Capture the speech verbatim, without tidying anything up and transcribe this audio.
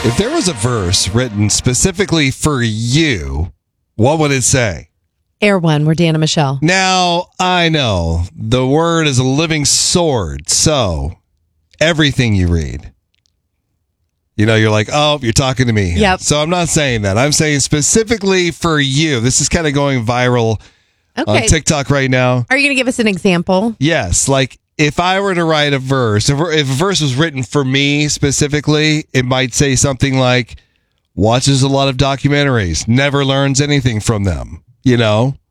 If there was a verse written specifically for you, what would it say? Air One, we're Dan and Michelle. Now, I know the word is a living sword, so everything you read, you know, you're like, oh, you're talking to me. Yep. So I'm not saying that. I'm saying specifically for you. This is kind of going viral Okay. on TikTok right now. Are you going to give us an example? Yes, like if I were to write a verse, if, if a verse was written for me specifically, it might say something like, watches a lot of documentaries, never learns anything from them, you know?